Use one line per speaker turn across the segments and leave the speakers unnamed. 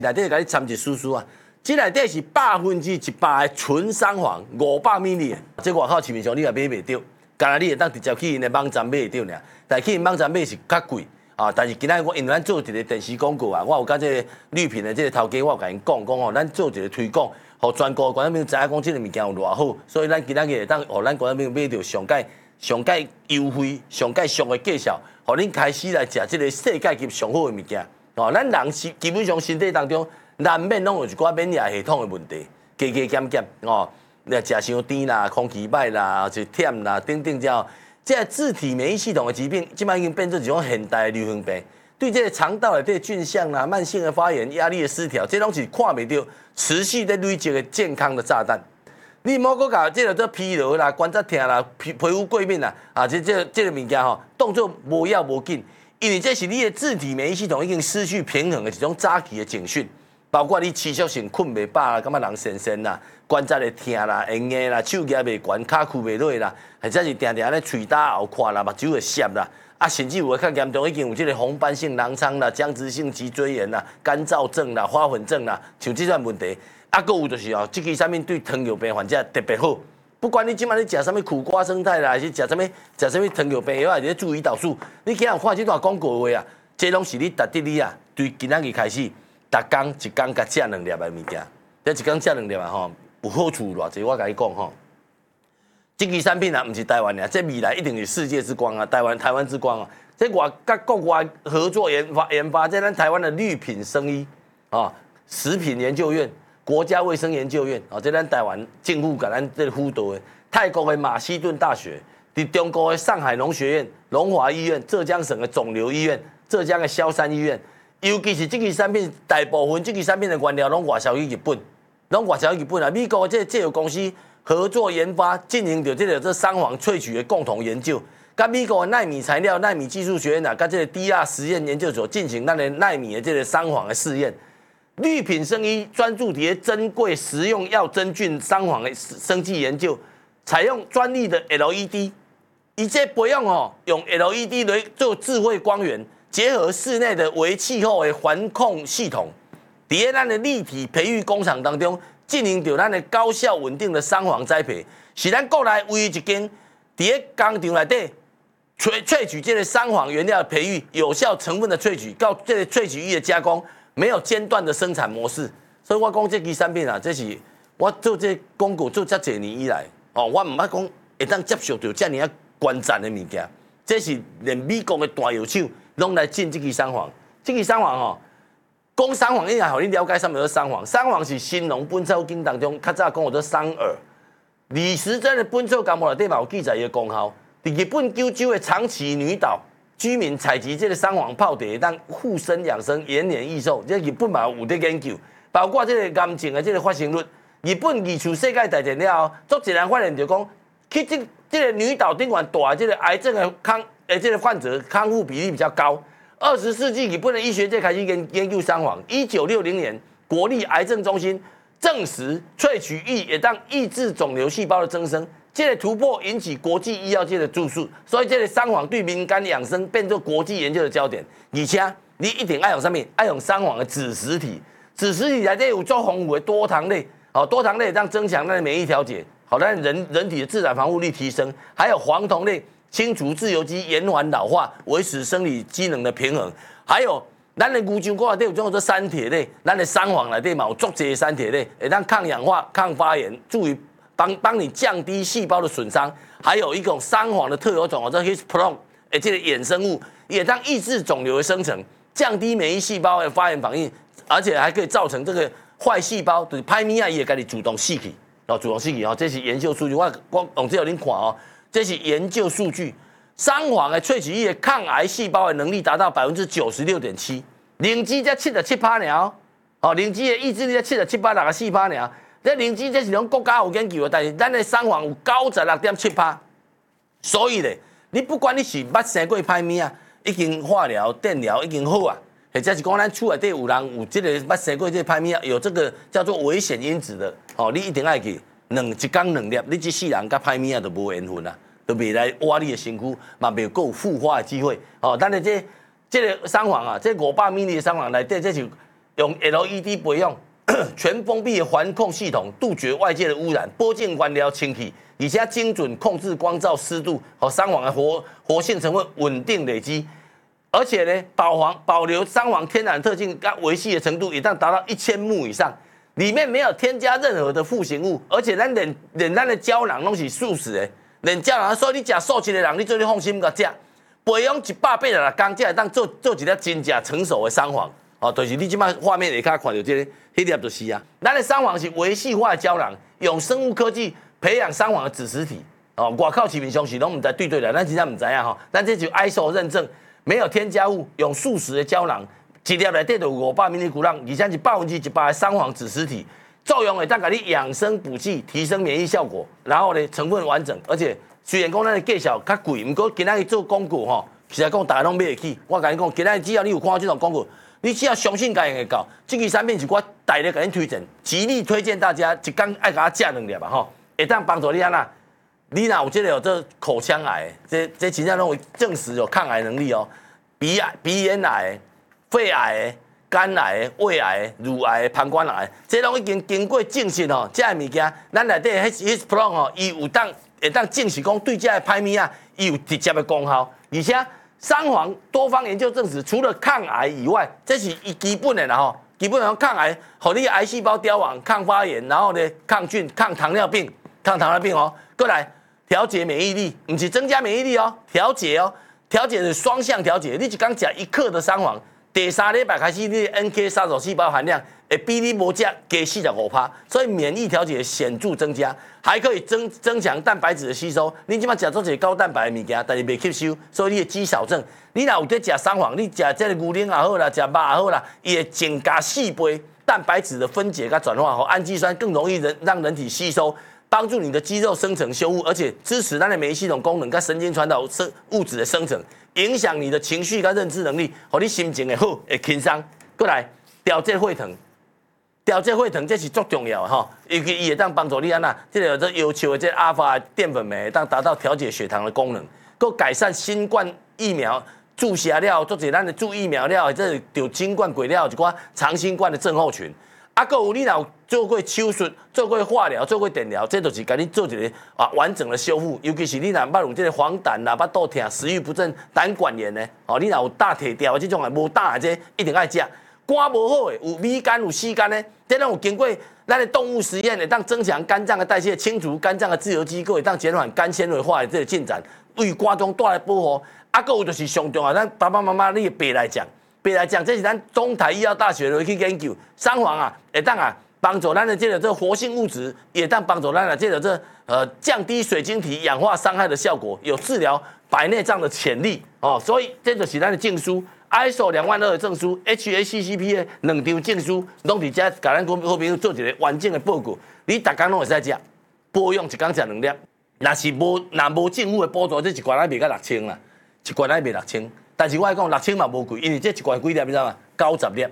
内底甲你参一数数啊，这内底是100%的纯双黄，500米的，这外口市面上你也买袂到，干那你会当直接去因的网站买会到尔，但去因网站买是较贵啊。但是今仔我因为咱做一个电视广告啊，我有甲这个绿品的这个头家，我有甲因讲吼，咱做一个推广，互全国观众朋友知影讲这个物件有偌好，所以咱今仔日会当互咱观众朋友买到上界优惠、上界俗的介绍，互恁开始来食这个世界级上好的物件。哦，咱人是基本上身体当中难免拢有一寡免疫系统的问题，加减哦，你食伤甜啦、空气歹啦、就忝啦，等等之后，这个自体免疫系统的疾病，即摆已经变做一种现代的流行病。对这个肠道的这个菌相啦、慢性的发炎、压力的失调，这拢是看袂到持续在累积的健康的炸弹。你莫搁甲这个做疲劳啦、关节痛啦、皮肤过敏啦，啊，这个物件吼，动作无要无紧。因为这是你的自体免疫系统已经失去平衡的一种早期的警讯，包括你持续性困袂饱啦，感觉人神啦，关节会痛啦、会硬啦、手举袂悬、骹屈袂落啦，或者是定定咧喙焦后看啦、目睭会涩啦，啊，甚至有的较严重已经有这个红斑性狼疮啦、僵直性脊椎炎啦、干燥症啦、花粉症啦，像这种问题，啊，搁有就是哦，这个产品对糖尿病患者特别好。不管你今晚你食什么苦瓜生态啦，还是食什么糖尿病药，还是注胰岛素，你今日看这段广告话啊，这拢是你值得你啊，对今仔日开始，逐工一工甲食2粒的物件，这一工食2粒啊吼，有好处偌济，我甲你讲吼，这个产品啊，唔是台湾的，这未来一定是世界之光啊，台湾之光啊，这甲国外合作研发，这咱台湾的绿品生医啊，食品研究院。国家卫生研究院啊，这咱台湾政府甲咱这辅导的，泰国的马其顿大学，伫中国的上海农学院、龙华医院、浙江省的肿瘤医院、浙江的萧山医院，尤其是这个产品，大部分这个产品的原料拢外销去日本，啊！美国的这个公司合作研发，进行着这双黄萃取的共同研究，甲美国的奈米材料、奈米技术学院啊，甲这个 DR 实验研究所进行咱的奈米的这个双黄的试验。绿品生医专注伫珍贵食用药真菌双黄的生技研究，采用专利的 LED， 以这培养用 LED 来做智慧光源，结合室内的微气候的环控系统，伫咱的立体培育工厂当中进行着咱的高效稳定的双黄栽培，是咱国内唯一一间伫工厂内底萃取这个双黄原料的培育，有效成分的萃取到这个萃取液的加工。没有间断的生产模式，所以我讲这支产品啊，这是我做这广告做遮侪年以来，哦，我唔捌讲会当接受到遮尔啊关键的物件，这是连美国的大药厂拢来进这支双黄。这支双黄吼，讲双黄，应该互你了解什么叫双黄。双黄是《新农本草经》当中较早讲做双耳，李时珍的《本草纲目》内底嘛有记载伊的功效。伫日本九州的长崎女岛。居民采集这个双黄泡茶，当护身养生、延年益寿。这日本嘛有在研究，包括这个癌症的这个发生率。日本二次世界大战了后，足一人发现就讲，去这个女岛顶管大这个癌症的这个患者康复比例比较高。20世纪日本的医学界开始研究双黄。1960年，国立癌症中心证实萃取液也当抑制肿瘤细胞的增生。这个突破引起国际医药界的注视，所以这个双黄对民间养生变作国际研究的焦点。而且你一定爱用什么？爱用双黄的子实体，子实体内底有做丰富的多糖类，多糖类让增强咱的免疫调节，好让人体的自然防护力提升。还有黄酮类清除自由基，延缓老化，维持生理机能的平衡。还有咱的牛樟果内底有种做三铁类，咱的双黄内底嘛有足济三铁类，会当抗氧化、抗发炎，注意。帮你降低细胞的损伤，还有一种双黄的特有种，叫 Hispron， 这个衍生物也当抑制肿瘤的生成，降低免疫细胞的发炎反应，而且还可以造成这个坏细胞就是拍米亚也给你主动死去，这是研究数据，我用这给您看哦，这是研究数据，双黄的萃取液抗癌细胞的能力达到96.7%，灵芝才77%哦，灵芝的抑制力才77%，64%。这灵芝这是拢国家有研究的，但是咱的双黄有96.7%，所以咧，你不管你是捌生过歹物啊，已经化疗、电疗已经好啊，或者是讲咱厝内底有人有这个捌生过这歹物啊，有这个叫做危险因子的，哦，你一定爱去一工2粒，你这世人甲歹物啊都无缘分啊，都袂来挖你的身躯，嘛袂有复发的机会，哦，咱的这个双黄啊，这500ml的双黄内底这是用 LED 培养全封闭的环控系统，杜绝外界的污染，保证原料清气，而且精准控制光照、湿度和伤亡的活性成分稳定累积。而且呢，保留伤亡天然特性跟维系的程度，也当达到1000目以上。里面没有添加任何的复形物，而且连咱的胶囊拢是素食的，连胶囊，所以你食素食的人，你做你放心甲食。培养186天，才会当做一粒真正成熟的桑黄。哦，就是你即摆画面下骹看到这个，迄粒就是啊。咱的桑黄是维系化的胶囊，用生物科技培养桑黄的子实体。哦，外口市面上是拢唔知对啦，咱真正唔知影吼。咱这就 ISO 认证，没有添加物，用素食的胶囊，一粒内底就有500 mg，而且是100%的桑黄子实体，作用会当甲你养生补剂，提升免疫效果。然后呢，成分完整，而且虽然讲咱的介绍较贵，不过今仔日做广告吼，实在讲大家拢买得起。我甲你讲，今仔日只要你有看到这种广告，你只要相信家用会到。这支产品是我大力甲恁推荐，极力推荐大家一天爱甲我食2粒吧吼，会当帮助你安那。你若有有这口腔癌，这真正拢有证实有抗癌能力哦。鼻咽癌、肺癌、肝癌、胃癌、乳癌、膀胱癌，这拢已经经过证实哦。这物件，咱内底迄 Pro 吼，伊有会当证实讲对这个歹物啊，伊有直接的功效。而且桑黄多方研究证实，除了抗癌以外，这是伊基本的啦吼。基本上抗癌，互你癌细胞凋亡、抗发炎，然后呢抗菌、抗糖尿病哦。过来。调节免疫力，不是增加免疫力哦，调节哦，调节是双向调节。你一刚食1克的桑黄，第3礼拜开始，你的 NK 杀手细胞含量会比你无食加45%，所以免疫调节显著增加，还可以增强蛋白质的吸收。你即马食做一个高蛋白的物件，但是未吸收，所以你的肌少症。你若有在食桑黄，你食这个牛奶也好啦，食肉也好啦，伊会增加4倍蛋白质的分解跟转化，和氨基酸更容易让人体吸收。帮助你的肌肉生成修复，而且支持咱的免疫系统功能跟神经传导物质的生成，影响你的情绪跟认知能力，和你心情会好，会轻松。过来调节血糖，这是足重要的吼，尤其伊会当帮助你安那，这个有这要求的这阿尔法淀粉酶，当达到调节血糖的功能，够改善新冠疫苗注射了，做者咱的注疫苗了，这有新冠过了一寡长新冠的症候群。啊，还有你若做过手术、做过化疗、做过电疗，这就是给你做一个完整的修复。尤其是你若捌有这个黄疸啦、巴肚痛、食欲不振、胆管炎呢，你若有大铁条这种的无胆的这一定爱食。肝无好的，有米肝、有C肝呢，这拢有经过咱的动物实验的，当增强肝脏的代谢，清除肝脏的自由基，会当减缓肝纤维化的这个进展，为肝中带来保护。啊，还有就是上重要，咱爸爸妈妈你别来讲。别来讲，这是咱中台医药大学的去研究，桑黄啊，会当啊帮助咱的这个活性物质，也当帮助咱的这个降低水晶体氧化伤害的效果，有治疗白内障的潜力哦。所以这就是咱的证书 ，ISO 22000的证书 ，HACCP 的2张证书，拢伫遮甲咱好朋友做一个完整的报告。你逐工拢会使食，保养一工食2粒，若无政府的补助，这一罐仔卖到6000啦，一罐仔卖6000。但是我来讲，6000嘛无贵，因为这一罐几粒你知道吗？90粒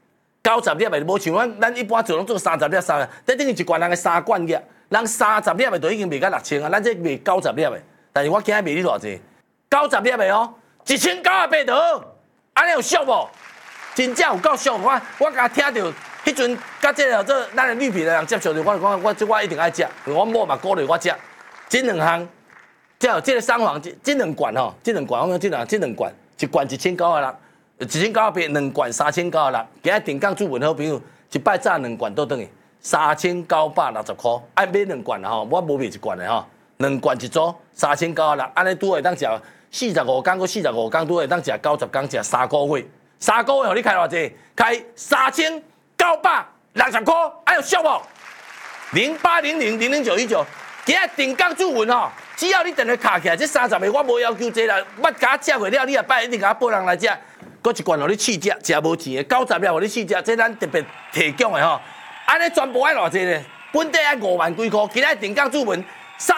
，90粒的无像咱一般做拢做30粒3个，这等于一罐人的3罐粒，人30粒的就已经卖到6000啊，咱这卖90粒的，但是我今日卖你偌济？90粒的哦，1980刀，安尼有俗无？真正有够俗，我甲听到迄阵甲这个咱的绿皮的人接触着，我一定爱食，我某嘛鼓励我食，这2项，这个桑黄这2罐吼，这2罐我讲这2罐。一罐1960，1980，2罐3960。今日定岗主文好朋友，一摆炸2罐倒转去，3960块。爱买2罐啦吼，我无买一罐的吼，2罐一组3960，安尼拄会当食45天，搁45天拄会当食90天，食3个月。3个月，互你开偌济？开3960块，哎呦俗无？0800000919，今日定岗主文吼。只要你电话卡起来，这30个我无要求这啦，捌甲我食过了，你也摆一定甲我报人来食，搁一罐互你试食，食无钱的90粒互你试食，这咱特别提供的吼。安尼全部爱偌济呢？本地爱5万几块，今仔定岗主文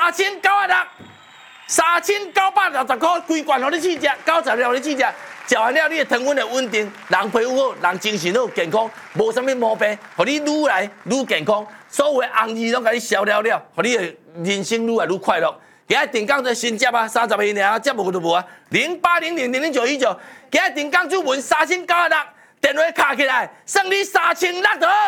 3960，3960块，规罐互你试食，90粒互你试食，食完了你的糖分会稳定，人皮肤好，人精神好，健康，无啥物毛病，互你愈来愈健康，所有的红字拢甲你消了了，互你的人生愈来愈快乐。今日定岗在新接啊，30个尔，接无就无啊。0800000919，今日定岗主文3960， 电话卡起来，送你3600套。